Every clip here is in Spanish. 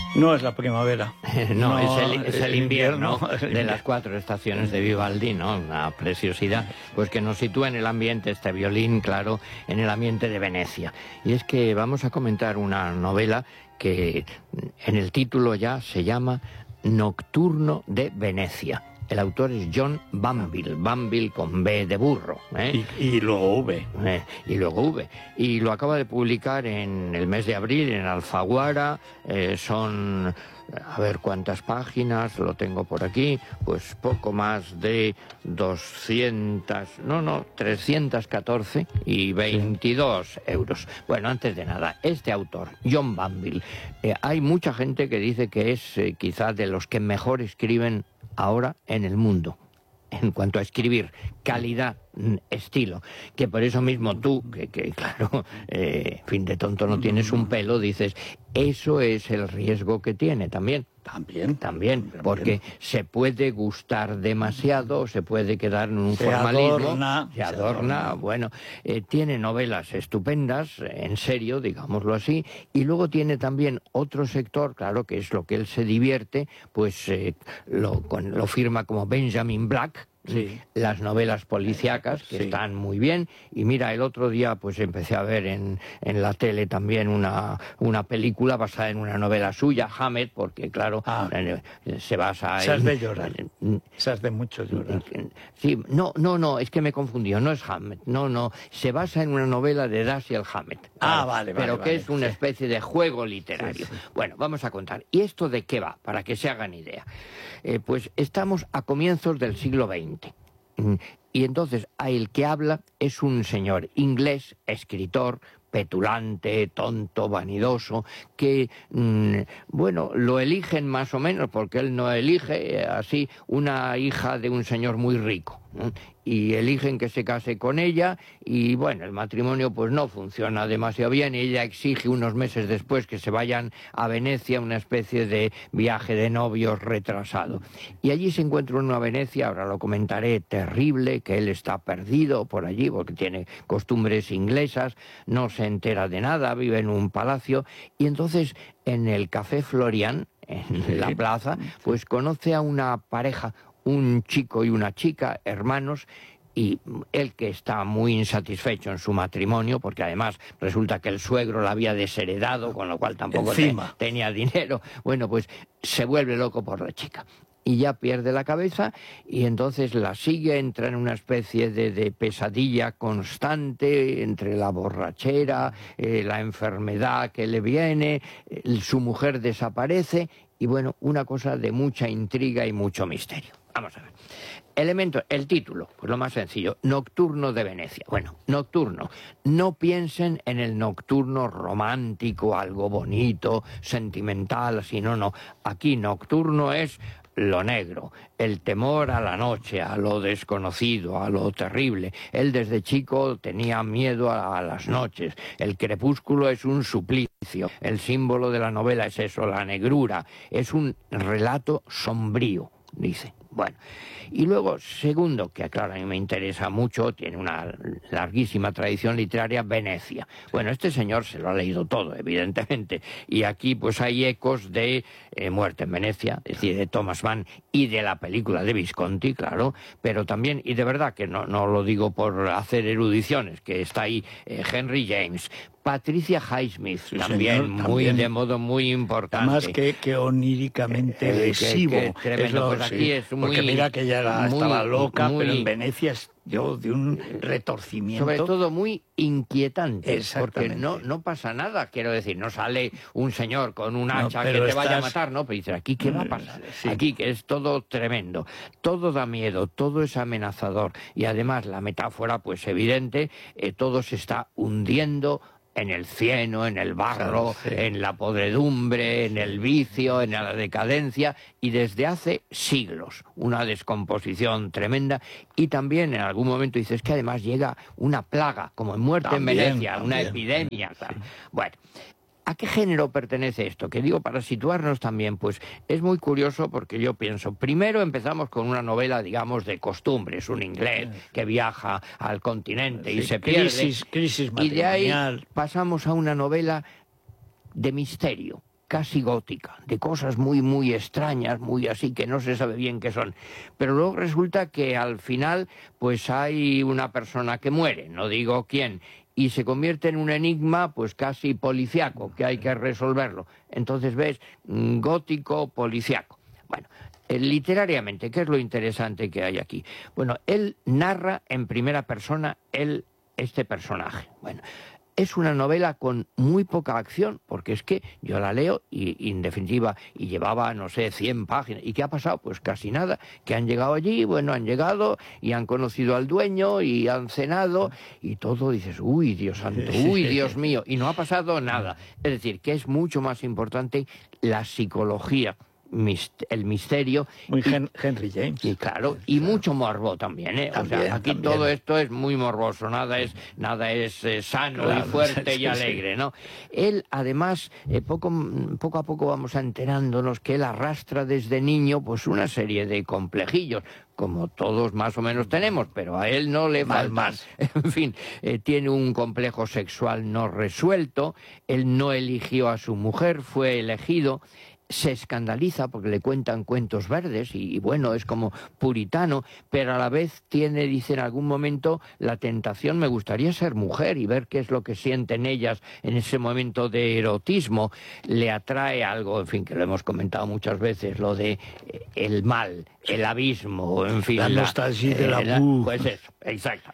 No es la primavera. No, es el invierno de las 4 estaciones de Vivaldi, ¿no? Una preciosidad, pues que nos sitúa en el ambiente, este violín, claro, en el ambiente de Venecia. Y es que vamos a comentar una novela que en el título ya se llama Nocturno de Venecia. El autor es John Banville, Banville con B de burro. Y luego V. Y luego V. Y lo acaba de publicar en el mes de abril en Alfaguara. Son, a ver cuántas páginas, lo tengo por aquí, pues poco más de 314 y 22 euros. Bueno, antes de nada, este autor, John Banville, hay mucha gente que dice que es quizás de los que mejor escriben ahora en el mundo, en cuanto a escribir, calidad, estilo, que por eso mismo tú, que claro, en fin, de tonto no tienes un pelo, dices, eso es el riesgo que tiene también. También, porque se puede gustar demasiado, se puede quedar en un formalismo, se adorna, bueno, tiene novelas estupendas, en serio, digámoslo así, y luego tiene también otro sector, claro, que es lo que él se divierte, pues lo firma como Benjamin Black. Sí. Las novelas policíacas, que están muy bien, y mira, el otro día pues empecé a ver en la tele también una película basada en una novela suya, Hammett, porque claro, se basa en... de llorar, esas de mucho llorar. Sí, no, es que me confundió, no es Hammett, no, se basa en una novela de Dashiell Hammett. Vale. Pero que es una especie de juego literario. Sí. Bueno, vamos a contar. ¿Y esto de qué va? Para que se hagan idea. Pues estamos a comienzos del siglo XX. Y entonces el que habla es un señor inglés, escritor, petulante, tonto, vanidoso, que, bueno, lo eligen más o menos, porque él no elige, así, una hija de un señor muy rico, ¿no? Y eligen que se case con ella, y bueno, el matrimonio pues no funciona demasiado bien, y ella exige unos meses después que se vayan a Venecia, una especie de viaje de novios retrasado. Y allí se encuentra una Venecia, ahora lo comentaré, terrible, que él está perdido por allí, porque tiene costumbres inglesas, no se entera de nada, vive en un palacio, y entonces en el Café Florian, en la plaza, pues conoce a una pareja, un chico y una chica, hermanos, y él, que está muy insatisfecho en su matrimonio, porque además resulta que el suegro la había desheredado, con lo cual tampoco tenía dinero, bueno, pues se vuelve loco por la chica. Y ya pierde la cabeza, y entonces la sigue, entra en una especie de pesadilla constante entre la borrachera, la enfermedad que le viene, su mujer desaparece, y bueno, una cosa de mucha intriga y mucho misterio. Vamos a ver. El título, pues lo más sencillo, Nocturno de Venecia. Bueno, nocturno. No piensen en el nocturno romántico, algo bonito, sentimental, así, no. Aquí nocturno es lo negro, el temor a la noche, a lo desconocido, a lo terrible. Él desde chico tenía miedo a las noches. El crepúsculo es un suplicio. El símbolo de la novela es eso, la negrura. Es un relato sombrío, dice. Bueno, y luego, segundo, que claro, a mí me interesa mucho, tiene una larguísima tradición literaria, Venecia. Bueno, este señor se lo ha leído todo, evidentemente, y aquí pues hay ecos de Muerte en Venecia, es decir, de Thomas Mann, y de la película de Visconti, claro, pero también, y de verdad que no lo digo por hacer erudiciones, que está ahí Henry James, Patricia Highsmith, también, de modo muy importante. Más que oníricamente lesivo. Tremendo, pues aquí es muy... Porque mira que ella estaba loca, pero en Venecia de un retorcimiento. Sobre todo muy inquietante, porque no pasa nada, quiero decir, no sale un señor con un hacha que te vaya a matar, ¿no? Pero dices, ¿aquí qué va a pasar? Sí. Aquí que es todo tremendo, todo da miedo, todo es amenazador, y además la metáfora, pues evidente, todo se está hundiendo en el cieno, en el barro, en la podredumbre, en el vicio, en la decadencia, y desde hace siglos, una descomposición tremenda, y también en algún momento dices que además llega una plaga, como en Muerte en Venecia, una epidemia. Sí. Bueno, ¿a qué género pertenece esto? Que digo, para situarnos también, pues es muy curioso, porque yo pienso, primero empezamos con una novela, digamos, de costumbres, un inglés que viaja al continente y se pierde, crisis y de ahí pasamos a una novela de misterio, casi gótica, de cosas muy, muy extrañas, muy así, que no se sabe bien qué son. Pero luego resulta que al final, pues hay una persona que muere, no digo quién, y se convierte en un enigma pues casi policiaco, que hay que resolverlo. Entonces ves, gótico, policiaco. Bueno, literariamente, ¿qué es lo interesante que hay aquí? Bueno, él narra en primera persona este personaje. Bueno, es una novela con muy poca acción, porque es que yo la leo y en definitiva, y llevaba, no sé, 100 páginas. ¿Y qué ha pasado? Pues casi nada. Que han llegado allí, bueno, han llegado y han conocido al dueño y han cenado y todo, dices, uy, Dios santo, uy, Dios mío, y no ha pasado nada. Es decir, que es mucho más importante la psicología, el misterio. Muy Henry James. Y claro, y mucho morbo también, ¿eh? También, o sea, aquí también. todo esto es muy morboso, nada es sano, claro, y fuerte y alegre, ¿no? Él, además, poco a poco vamos enterándonos que él arrastra desde niño pues una serie de complejillos, como todos más o menos tenemos, pero a él no le faltan. Más. En fin, tiene un complejo sexual no resuelto, él no eligió a su mujer, fue elegido. Se escandaliza porque le cuentan cuentos verdes y bueno, es como puritano, pero a la vez tiene, dice en algún momento, la tentación, me gustaría ser mujer y ver qué es lo que sienten ellas en ese momento de erotismo. Le atrae algo, en fin, que lo hemos comentado muchas veces, lo de el mal, el abismo, en fin. La nostalgia de la pues eso, exacto.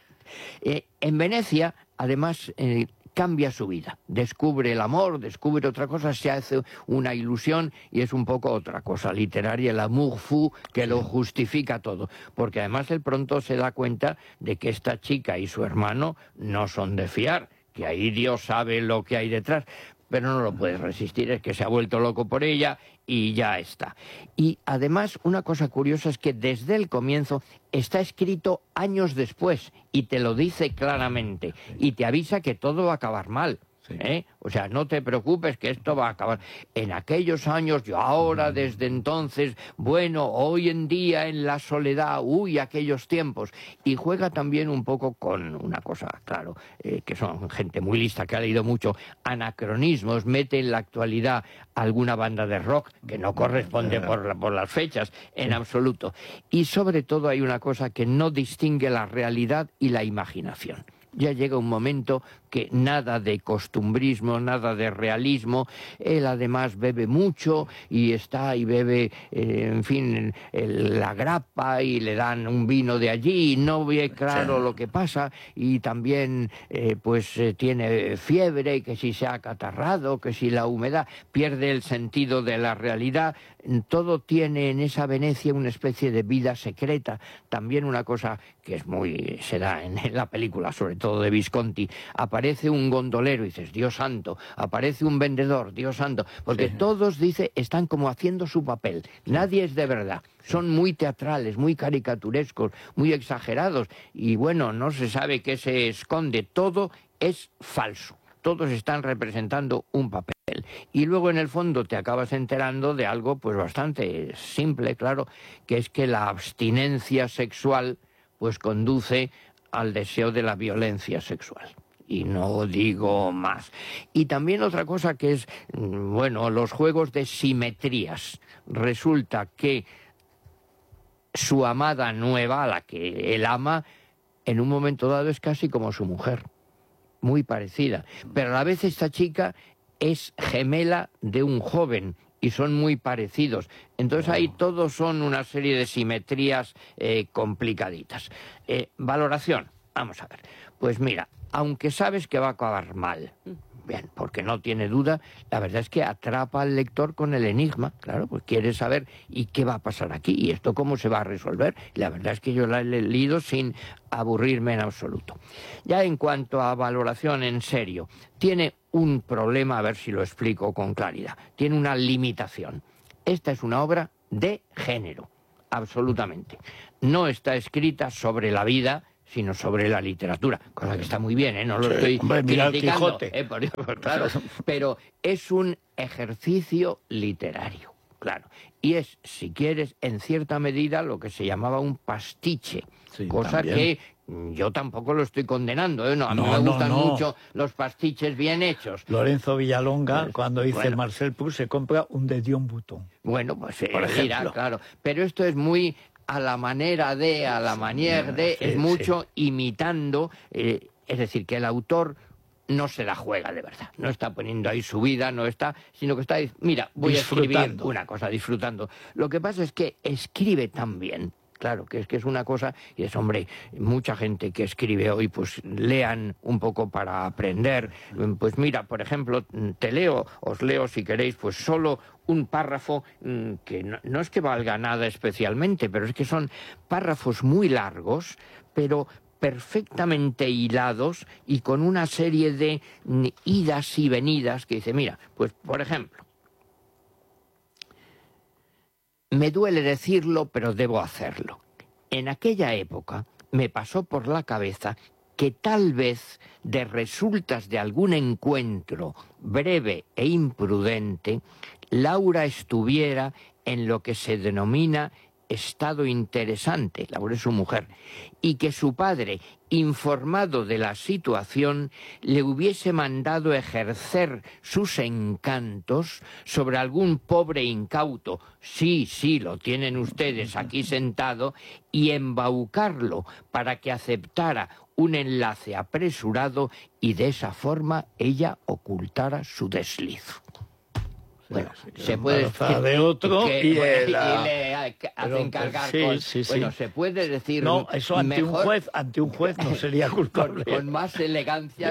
En Venecia, además, cambia su vida, descubre el amor, descubre otra cosa, se hace una ilusión y es un poco otra cosa literaria, el amour fou, que lo justifica todo, porque además él pronto se da cuenta de que esta chica y su hermano no son de fiar, que ahí Dios sabe lo que hay detrás, pero no lo puede resistir, es que se ha vuelto loco por ella y ya está. Y además una cosa curiosa es que desde el comienzo está escrito años después y te lo dice claramente y te avisa que todo va a acabar mal. O sea, no te preocupes que esto va a acabar. En aquellos años, yo ahora, desde entonces, bueno, hoy en día en la soledad, uy, aquellos tiempos. Y juega también un poco con una cosa, claro, que son gente muy lista, que ha leído mucho, anacronismos, mete en la actualidad alguna banda de rock que no corresponde por las fechas, en absoluto. Y sobre todo hay una cosa que no distingue la realidad y la imaginación. Ya llega un momento que nada de costumbrismo, nada de realismo. Él además bebe mucho y está y bebe, en fin, la grappa y le dan un vino de allí y no ve claro lo que pasa y también tiene fiebre, que si se ha acatarrado, que si la humedad, pierde el sentido de la realidad. Todo tiene en esa Venecia una especie de vida secreta. También una cosa que es se da en la película, sobre todo de Visconti, aparece un gondolero y dices, Dios santo, aparece un vendedor, Dios santo, porque todos, dice, están como haciendo su papel, nadie es de verdad, son muy teatrales, muy caricaturescos, muy exagerados, y bueno, no se sabe qué se esconde, todo es falso. Todos están representando un papel. Y luego en el fondo te acabas enterando de algo pues bastante simple, claro, que es que la abstinencia sexual pues conduce al deseo de la violencia sexual. Y no digo más. Y también otra cosa que es, bueno, los juegos de simetrías. Resulta que su amada nueva, a la que él ama, en un momento dado es casi como su mujer. Muy parecida, pero a la vez esta chica es gemela de un joven y son muy parecidos. Entonces ahí todos son una serie de simetrías complicaditas. Valoración, vamos a ver. Pues mira, aunque sabes que va a acabar mal, bien, porque no tiene duda, la verdad es que atrapa al lector con el enigma, claro, pues quiere saber ¿y qué va a pasar aquí? ¿Y esto cómo se va a resolver? La verdad es que yo la he leído sin aburrirme en absoluto. Ya en cuanto a valoración en serio, tiene un problema, a ver si lo explico con claridad, tiene una limitación. Esta es una obra de género, absolutamente. No está escrita sobre la vida, sino sobre la literatura, cosa que está muy bien, ¿eh? No lo estoy criticando, claro, pero es un ejercicio literario, claro, y es, si quieres, en cierta medida lo que se llamaba un pastiche, cosa que yo tampoco lo estoy condenando, ¿eh? No, a mí me gustan mucho los pastiches bien hechos. Lorenzo Villalonga, pues, cuando dice Marcel Proust, se compra un de Dion Bouton. Bueno, pues mira, claro. Pero esto es muy a la manera de, a la manière de, es mucho imitando, es decir, que el autor no se la juega de verdad, no está poniendo ahí su vida, no está, sino que está, mira, voy a escribir una cosa, disfrutando. Lo que pasa es que escribe tan bien. Claro, que es una cosa, y es, hombre, mucha gente que escribe hoy, pues lean un poco para aprender. Pues mira, por ejemplo, os leo si queréis, pues solo un párrafo que no es que valga nada especialmente, pero es que son párrafos muy largos, pero perfectamente hilados y con una serie de idas y venidas que dice, mira, pues por ejemplo, me duele decirlo, pero debo hacerlo. En aquella época me pasó por la cabeza que tal vez de resultas de algún encuentro breve e imprudente, Laura estuviera en lo que se denomina estado interesante, Laura es su mujer, y que su padre, informado de la situación, le hubiese mandado ejercer sus encantos sobre algún pobre incauto, sí, lo tienen ustedes aquí sentado, y embaucarlo para que aceptara un enlace apresurado y de esa forma ella ocultara su desliz. Bueno, se puede decir de otro y le hacen cargar con... Bueno, se puede decir... No, eso ante un juez no sería culpable. Con más elegancia,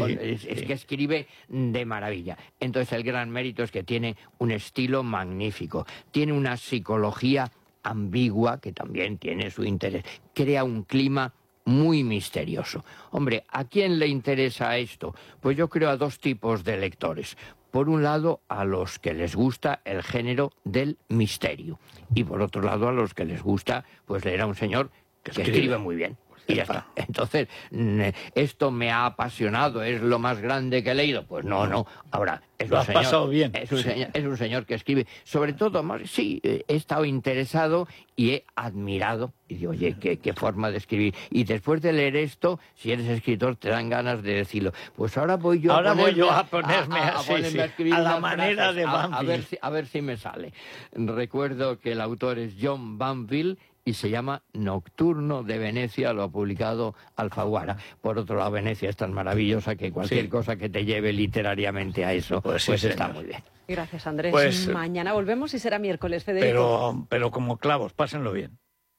es que escribe de maravilla. Entonces el gran mérito es que tiene un estilo magnífico, tiene una psicología ambigua que también tiene su interés, crea un clima muy misterioso. Hombre, ¿a quién le interesa esto? Pues yo creo a dos tipos de lectores. Por un lado, a los que les gusta el género del misterio. Y por otro lado, a los que les gusta pues leer a un señor que escribe muy bien. Y ya está. Entonces, ¿esto me ha apasionado? ¿Es lo más grande que he leído? Pues no. Ahora, es un señor, pasado bien. Es un señor que escribe. Sobre todo, sí, he estado interesado y he admirado. Y digo, oye, qué forma de escribir. Y después de leer esto, si eres escritor, te dan ganas de decirlo. Pues ahora voy yo a ponerme a escribir a la manera de Banville. A ver si me sale. Recuerdo que el autor es John Banville, y se llama Nocturno de Venecia, lo ha publicado Alfaguara. Por otro lado, Venecia es tan maravillosa que cualquier cosa que te lleve literariamente a eso, pues está muy bien. Gracias, Andrés. Mañana volvemos y será miércoles, Federico. Pero como clavos, pásenlo bien.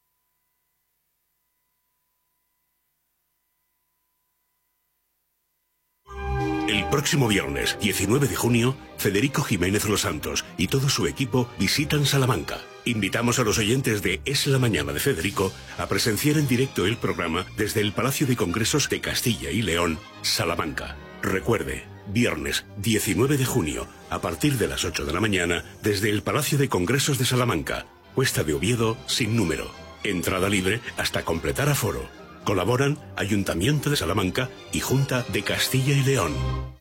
El próximo viernes, 19 de junio, Federico Jiménez Los Santos y todo su equipo visitan Salamanca. Invitamos a los oyentes de Es la Mañana de Federico a presenciar en directo el programa desde el Palacio de Congresos de Castilla y León, Salamanca. Recuerde, viernes 19 de junio, a partir de las 8 de la mañana, desde el Palacio de Congresos de Salamanca, Cuesta de Oviedo, sin número. Entrada libre hasta completar aforo. Colaboran Ayuntamiento de Salamanca y Junta de Castilla y León.